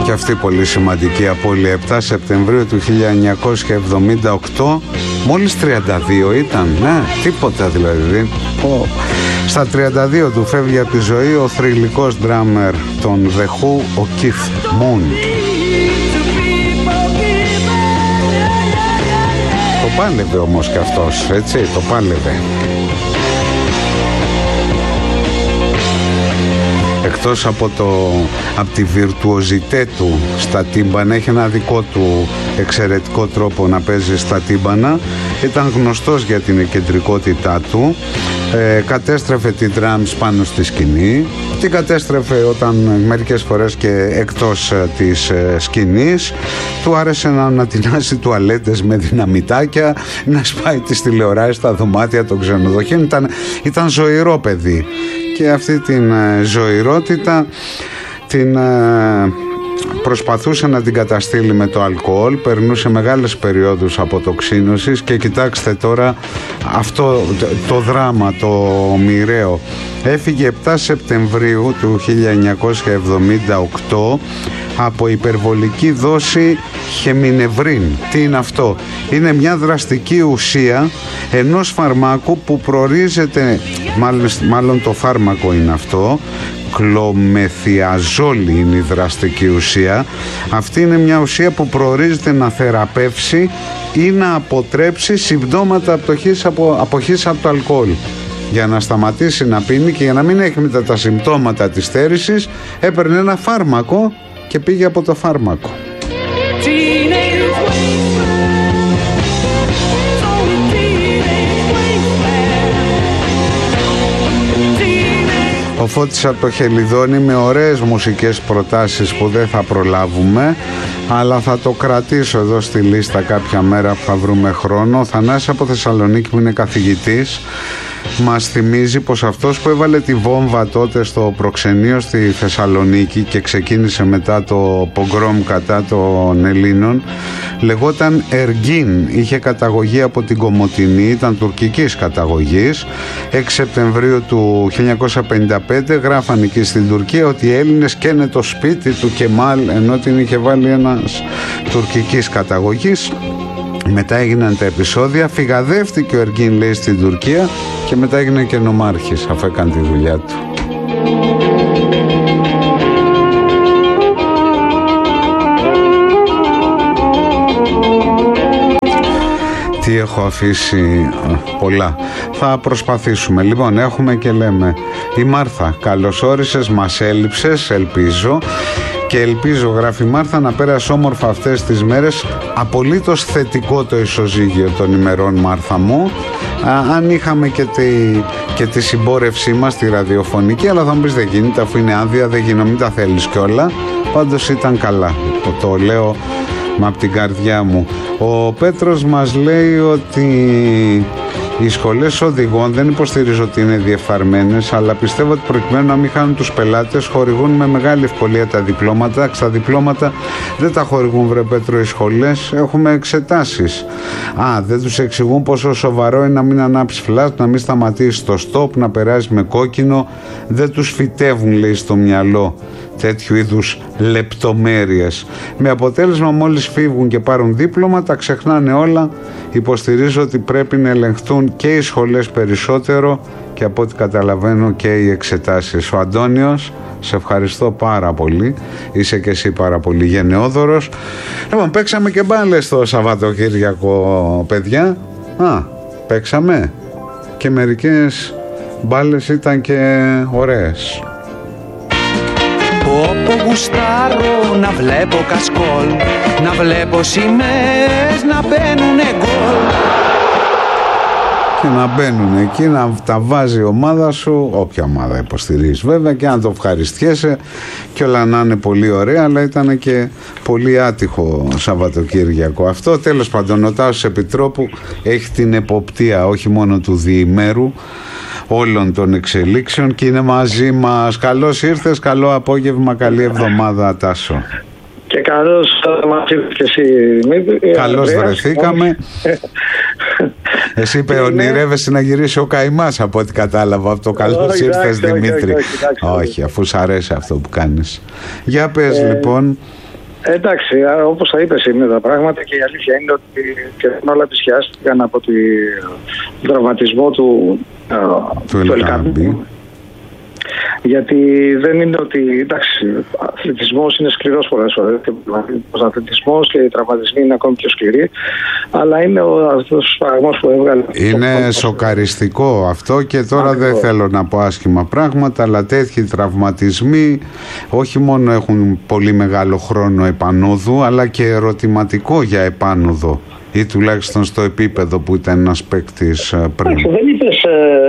Και αυτή πολύ σημαντική απώλεια. 7 Σεπτεμβρίου του 1978. Μόλις 32 ήταν, τίποτα δηλαδή. Στα 32 του φεύγει από τη ζωή ο θρυλικός ντράμερ των The Who, ο Keith Moon. Το πάλευε όμως και αυτός, έτσι, το πάλευε. Εκτός από τη βιρτουοζιτέ του στα τύμπανα, έχει ένα δικό του εξαιρετικό τρόπο να παίζει στα τύμπανα. Ήταν γνωστός για την εκκεντρικότητά του. Κατέστρεφε τη drums πάνω στη σκηνή. Την κατέστρεφε όταν μερικές φορές και εκτός της σκηνής. Του άρεσε να ανατινάσει τουαλέτες με δυναμητάκια, να σπάει τις τηλεοράσεις στα δωμάτια των ξενοδοχείων. Ήταν ζωηρό παιδί. Και αυτή την ζωηρότητα την προσπαθούσε να την καταστήλει με το αλκοόλ. Περνούσε μεγάλες περιόδους αποτοξίνωσης και κοιτάξτε τώρα αυτό το δράμα, το μοιραίο. Έφυγε 7 Σεπτεμβρίου του 1978 από υπερβολική δόση χεμινευρίν. Τι είναι αυτό? Είναι μια δραστική ουσία ενός φαρμάκου που προορίζεται, μάλλον το φάρμακο είναι αυτό, κλομεθιαζόλη είναι η δραστική ουσία. Αυτή είναι μια ουσία που προορίζεται να θεραπεύσει ή να αποτρέψει συμπτώματα αποχής από το αλκοόλ. Για να σταματήσει να πίνει και για να μην έχει μετά τα συμπτώματα της θέρησης, έπαιρνε ένα φάρμακο και πήγε από το φάρμακο. Ο Φώτης από το Χελιδόνι με ωραίες μουσικές προτάσεις που δεν θα προλάβουμε, αλλά θα το κρατήσω εδώ στη λίστα κάποια μέρα που θα βρούμε χρόνο. Ο Θανάσης από Θεσσαλονίκη που είναι καθηγητής μας θυμίζει πως αυτός που έβαλε τη βόμβα τότε στο προξενείο στη Θεσσαλονίκη και ξεκίνησε μετά το πογκρόμ κατά των Ελλήνων λεγόταν Εργίν, είχε καταγωγή από την Κομοτηνή, ήταν τουρκικής καταγωγής. 6 Σεπτεμβρίου του 1955 γράφαν εκεί στην Τουρκία ότι οι Έλληνες καίνε το σπίτι του Κεμάλ, ενώ την είχε βάλει ένας τουρκικής καταγωγής. Μετά έγιναν τα επεισόδια, φυγαδεύτηκε ο Εργίν λέει στην Τουρκία και μετά έγινε και νομάρχης αφού έκανε τη δουλειά του. Τι έχω αφήσει? Πολλά. Θα προσπαθήσουμε. Λοιπόν, έχουμε και λέμε η Μάρθα, καλώς όρισες, μας έλειψες, ελπίζω. Και ελπίζω, γράφει η Μάρθα, να πέρασε όμορφα αυτές τις μέρες. Απολύτως θετικό το ισοζύγιο των ημερών, Μάρθα μου. Αν είχαμε και τη συμπόρευσή μας, τη ραδιοφωνική, αλλά θα μου πεις δεν γίνεται, αφού είναι άδεια, δεν γίνω, μην τα θέλεις κιόλα. Πάντως ήταν καλά. Το λέω απ' την καρδιά μου. Ο Πέτρος μας λέει ότι οι σχολές οδηγών δεν υποστηρίζω ότι είναι διεφθαρμένες, αλλά πιστεύω ότι προκειμένου να μην χάνουν τους πελάτες χορηγούν με μεγάλη ευκολία τα διπλώματα. Στα διπλώματα δεν τα χορηγούν, βρε Πέτρο, οι σχολές. Έχουμε εξετάσεις. Δεν τους εξηγούν πόσο σοβαρό είναι να μην ανάψεις φλας, να μην σταματήσεις το στόπ, να περάσεις με κόκκινο. Δεν τους φυτεύουν, λέει, στο μυαλό τέτοιου είδους λεπτομέρειες. Με αποτέλεσμα μόλις φύγουν και πάρουν δίπλωμα τα ξεχνάνε όλα. Υποστηρίζω ότι πρέπει να ελεγχθούν και οι σχολές περισσότερο και από ό,τι καταλαβαίνω και οι εξετάσεις. Ο Αντώνιος, σε ευχαριστώ πάρα πολύ. Είσαι και εσύ πάρα πολύ γενναιόδωρος. Λοιπόν, παίξαμε και μπάλες το Σαββατοκύριακο, παιδιά. Παίξαμε και μερικές μπάλες ήταν και ωραίες. Όπου γουστάρω να βλέπω κασκόλ, να βλέπω σημαίες να μπαίνουνε γκολ. Και να μπαίνουν εκεί, να τα βάζει η ομάδα σου, όποια ομάδα υποστηρίζεις βέβαια, και να το ευχαριστιέσαι και όλα να είναι πολύ ωραία, αλλά ήταν και πολύ άτυχο Σαββατοκύριακο αυτό. Τέλος πάντων, ο Τάσος Επιτρόπου έχει την εποπτεία όχι μόνο του διημέρου όλων των εξελίξεων και είναι μαζί μας. Καλώς ήρθες, καλό απόγευμα, καλή εβδομάδα, Τάσο. Και καλώς μας ήρθες και εσύ, Δημήτρη. Καλώς βρεθήκαμε. Εσύ ονειρεύεσαι να γυρίσει ο καημάς από ό,τι κατάλαβα από το καλώς ήρθες, Δημήτρη. Όχι, αφού σ' αρέσει αυτό που κάνεις. Για πες λοιπόν. Εντάξει, όπως τα είπες είναι τα πράγματα και η αλήθεια είναι ότι όλα πλησιάστηκαν από τον τραυματισμό του Ελκάμπη. Γιατί δεν είναι ότι, εντάξει, ο αθλητισμός είναι σκληρός πολλές φορές. Ο αθλητισμός και οι τραυματισμοί είναι ακόμη πιο σκληροί. Αλλά είναι αυτός ο φραγμός που έβγαλε. Είναι σοκαριστικό αυτό και τώρα δεν θέλω να πω άσχημα πράγματα, αλλά τέτοιοι τραυματισμοί όχι μόνο έχουν πολύ μεγάλο χρόνο επανόδου, αλλά και ερωτηματικό για επάνωδο. Ή τουλάχιστον στο επίπεδο που ήταν ένας παίκτης πριν. Δεν είπες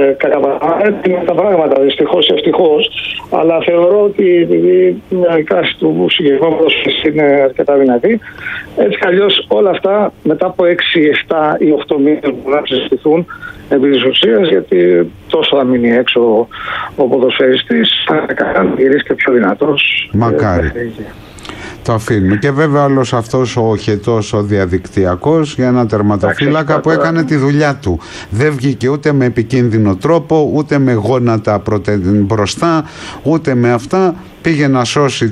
τα πράγματα, δυστυχώς ή ευτυχώς, αλλά θεωρώ ότι επειδή η κάση του συγκεκριμένου είναι αρκετά δυνατή, έτσι κι αλλιώς όλα αυτά μετά από 6, 7 ή 8 μήνες μπορούν να συζητηθούν επί της ουσίας, γιατί τόσο θα μείνει έξω ο ποδοσφαιριστής, θα κάνει γυρίσει και πιο δυνατός. Μακάρι. Το αφήνουμε. Και βέβαια όλος αυτός ο οχετός ο διαδικτυακός για ένα τερματοφύλακα που έκανε τη δουλειά του. Δεν βγήκε ούτε με επικίνδυνο τρόπο, ούτε με γόνατα μπροστά, ούτε με αυτά. Πήγε να σώσει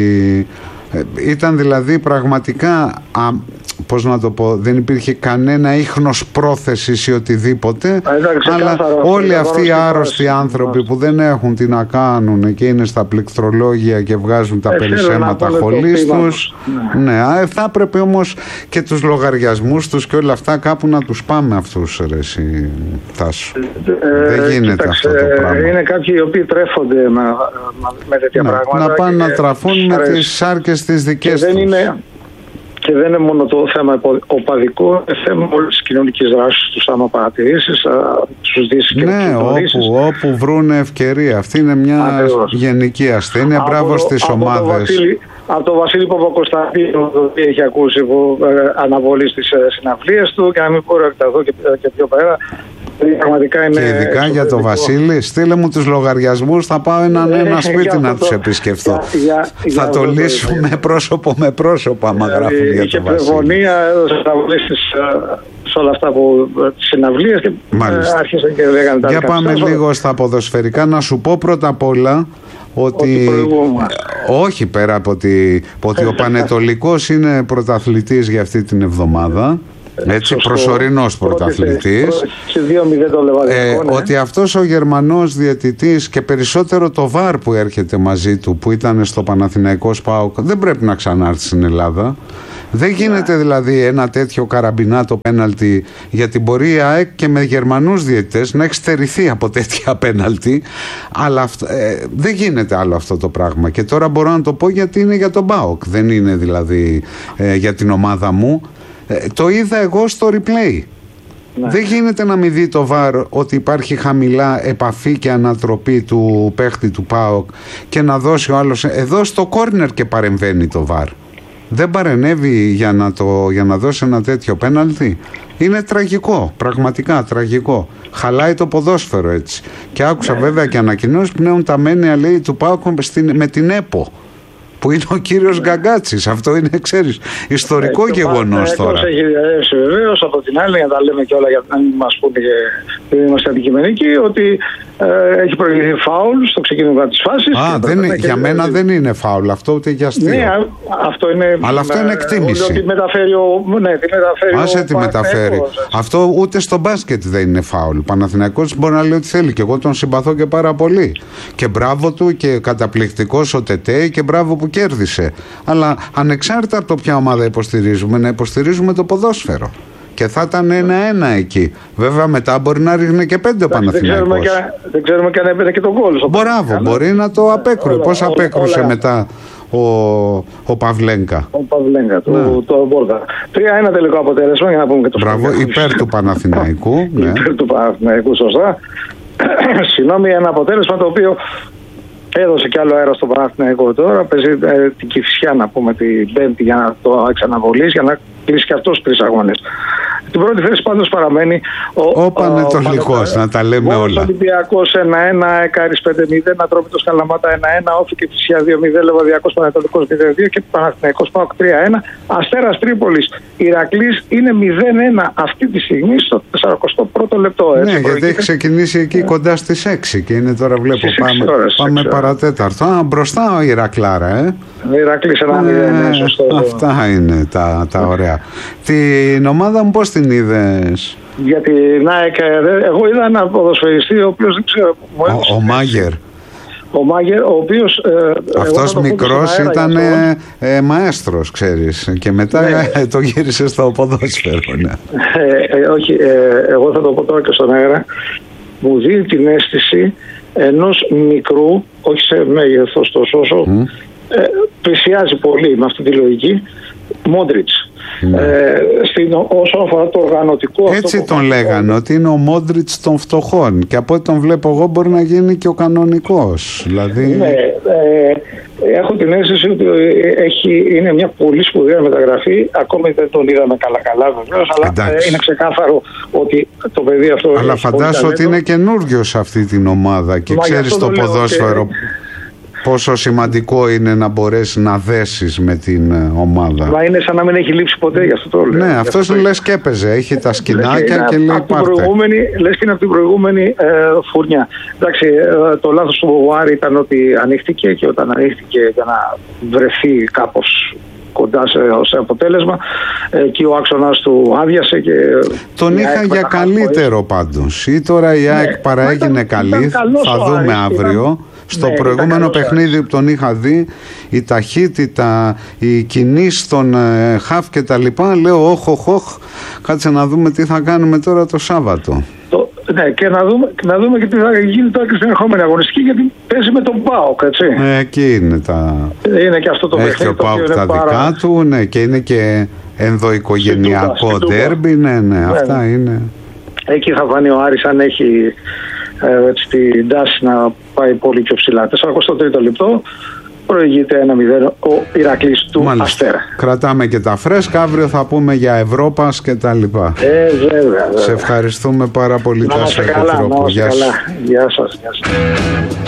Ήταν δηλαδή πραγματικά, πώς να το πω, δεν υπήρχε κανένα ίχνος πρόθεσης ή οτιδήποτε, αλλά όλοι αυτοί οι άρρωστοι άνθρωποι που δεν έχουν τι να κάνουν και είναι στα πληκτρολόγια και βγάζουν τα περισσέματα χολής τους, ναι, θα έπρεπε όμως και τους λογαριασμούς τους και όλα αυτά κάπου να τους πάμε αυτούς, ρε εσύ Τάσο. Δεν γίνεται αυτό το πράγμα. Είναι κάποιοι οι οποίοι τρέφονται με τέτοια πράγματα. Να πάνε να τραφούν με τις σάρκες τις δικές τους. Και δεν είναι μόνο το θέμα οπαδικό, είναι θέμα όλης της κοινωνικής δράσης τους. Άμα παρατηρήσεις, τους δεις και όπου βρουν ευκαιρία. Αυτή είναι μια γενική ασθένεια. Μπράβο στις ομάδες. Από τον Βασίλη Παπακοσταντίνο, το οποίο έχει ακούσει που αναβολεί στις συναυλίες του, και να μην πω εκταθώ και πιο πέρα. Και ειδικά για τον Βασίλη, στείλε μου τους λογαριασμούς, θα πάω ένα σπίτι να τους επισκεφθώ. Θα το λύσουμε πρόσωπο με πρόσωπο άμα γράφουν για τον Βασίλη. Είχε πνευμονία, έδωσε αναβολή σε όλα αυτά που τις συναυλίες και άρχισαν και λέγανε τα. Για πάμε λίγο στα ποδοσφαιρικά. Να σου πω πρώτα απ' όλα ότι όχι πέρα από ότι ο Πανετολικός είναι πρωταθλητής για αυτή την εβδομάδα. Έτσι, προσωρινός πρωταθλητής. Ότι αυτός ο Γερμανός διαιτητής και περισσότερο το ΒΑΡ που έρχεται μαζί του, που ήταν στο Παναθηναϊκός ΠΑΟΚ, δεν πρέπει να ξανάρθει στην Ελλάδα. Δεν γίνεται δηλαδή ένα τέτοιο καραμπινάτο πέναλτι, γιατί μπορεί η ΑΕΚ και με Γερμανούς διαιτητές να έχει στερηθεί από τέτοια πέναλτι, αλλά δεν γίνεται άλλο αυτό το πράγμα. Και τώρα μπορώ να το πω γιατί είναι για τον ΠΑΟΚ, δεν είναι δηλαδή για την ομάδα μου. Το είδα εγώ στο replay. Δεν γίνεται να μην δει το ΒΑΡ ότι υπάρχει χαμηλά επαφή και ανατροπή του παίχτη του ΠΑΟΚ και να δώσει ο άλλος εδώ στο κόρνερ και παρεμβαίνει το ΒΑΡ. Δεν παρενέβη για να δώσει ένα τέτοιο πέναλτι. Είναι τραγικό, πραγματικά τραγικό. Χαλάει το ποδόσφαιρο έτσι. Και άκουσα βέβαια και ανακοινώσεις πνέουν τα μένια, λέει, του ΠΑΟΚ με την ΕΠΟ, που είναι ο κύριος Γκαγκάτσης. Αυτό είναι, ξέρεις, ιστορικό γεγονός τώρα. Έχει διαρρεύσει βεβαίως, από την άλλη, για να τα λέμε και όλα, για να μην μας πούνε και είμαστε αντικειμενικοί, ότι έχει προηγηθεί φάουλ στο ξεκίνημα της φάσης. Για μένα δεν είναι φάουλ αυτό, ούτε για αστείο. Ναι, αυτό είναι. Αλλά αυτό είναι εκτίμηση. Ότι μεταφέρει Άσε τι μεταφέρει. Αυτό ούτε στο μπάσκετ δεν είναι φάουλ. Ο Παναθηναϊκός μπορεί να λέει ότι θέλει, και εγώ τον συμπαθώ και πάρα πολύ. Και μπράβο του και καταπληκτικός ο Τετέι και μπράβο που κέρδισε. Αλλά ανεξάρτητα από το ποια ομάδα υποστηρίζουμε, να υποστηρίζουμε το ποδόσφαιρο. Και θα ήταν 1-1 εκεί. Βέβαια μετά μπορεί να ρίχνει και 5 ο Παναθηναϊκός. Δεν ξέρουμε και αν έπαιρνε και τον γκολ. Μπράβο, μπορεί να το απέκρουε. Πώς απέκρουσε μετά ο Παυλέγκα. Ο Παυλέγκα, το Μπόρδα. 3-1 τελικό αποτέλεσμα, για να πούμε και το μπράβο, υπέρ του Παναθηναϊκού. Ναι. Υπέρ του Παναθηναϊκού, σωστά. Συγγνώμη, ένα αποτέλεσμα το οποίο έδωσε κι άλλο αέρα στο Παναθηναϊκό τώρα. Παίζει την Κηφισιά, να πούμε, την Πέμπτη για να το εξαναβολήσει, για να κλείσει και αυτός 3 αγώνες Στην πρώτη θέση πάντως παραμένει ο Πανετολικός, να τα λέμε όλα. Ο Ολυμπιακός 1-1, Έκαρης 5-0, Ατρόμητος Καλαμάτα 1-1, Όφη και Κηφισιά 2-0, Λεβαδιακός Πανετολικός 0-2 και Παναθηναϊκός ΠΑΟΚ 3-1. Αστέρας Τρίπολης Ηρακλής είναι 0-1 αυτή τη στιγμή στο 41ο λεπτό. Ναι, γιατί έχει ξεκινήσει εκεί κοντά στις 6 και είναι τώρα βλέπω πάμε παρατέταρτο. Μπροστά ο Ηρακλάρα, Ο Ηρακλής 1-0, σωστό. Αυτά είναι τα ωραία. Την ομάδα μου πώς την είδες? Για την ΑΕΚ, εγώ είδα ένα ποδοσφαιριστή ο οποίος δεν ξέρω. Ο Μάγερ. Ο Μάγερ, ο οποίος... αυτός μικρός ήταν μαέστρος, ξέρεις, και μετά το γύρισε στο ποδόσφαιρο. Ναι. Όχι, εγώ θα το πω τώρα και στον αέρα. Μου δίνει την αίσθηση ενός μικρού, όχι σε μέγεθος τόσο όσο, πλησιάζει πολύ με αυτή τη λογική, Μόντριτς. Όσον αφορά το οργανωτικό... Έτσι τον λέγανε, ότι είναι ο Μόντριτς των φτωχών, και από ό,τι τον βλέπω εγώ μπορεί να γίνει και ο κανονικός. Δηλαδή... Ναι, έχω την αίσθηση ότι είναι μια πολύ σπουδαία μεταγραφή. Ακόμη δεν τον είδαμε καλά βεβαίως, αλλά είναι ξεκάθαρο ότι το παιδί αυτό... Αλλά φαντάσου ότι είναι καινούργιος σε αυτή την ομάδα και ξέρεις το ποδόσφαιρο... Πόσο σημαντικό είναι να μπορέσει να δέσεις με την ομάδα. Μα είναι σαν να μην έχει λείψει ποτέ, γι' αυτό το λέω. Ναι, αυτός λες και έπαιζε. Έχει τα σκηνάκια και λέει πάρτε. Λες και είναι από την προηγούμενη φουρνιά. Εντάξει, το λάθος του Μπογουάρη ήταν ότι ανοίχτηκε, και όταν ανοίχτηκε για να βρεθεί κάπως κοντά σε αποτέλεσμα, και ο άξονας του άδειασε και... Τον είχα για καλύτερο πάντως. Ή τώρα η ΑΕΚ παραέγινε καλή, θα δούμε αύριο. Στο προηγούμενο παιχνίδι που τον είχα δει, η ταχύτητα, η κινήσεις των χαφ και τα λοιπά, λέω όχ, κάτσε να δούμε τι θα κάνουμε τώρα το Σάββατο. Ναι, και να δούμε και τι θα γίνει τώρα και στην ερχόμενη αγωνιστική, γιατί παίζει με τον ΠΑΟΚ, έτσι. Εκεί είναι είναι και αυτό το παιχνίδι. Έχει ο ΠΑΟΚ τα δικά του, ναι, και είναι και ενδοοικογενειακό ντέρμπι, ναι, αυτά είναι. Εκεί θα φανεί ο Άρης αν έχει την τάση να πάει πολύ πιο ψηλά. 43ο λεπτό, προηγείται 1-0 ο Ηρακλής του Αστέρα. Κρατάμε και τα φρέσκα, αύριο θα πούμε για Ευρώπας και τα λοιπά. Βέβαια. Σε ευχαριστούμε πάρα πολύ. Να είστε καλά. Γεια σας.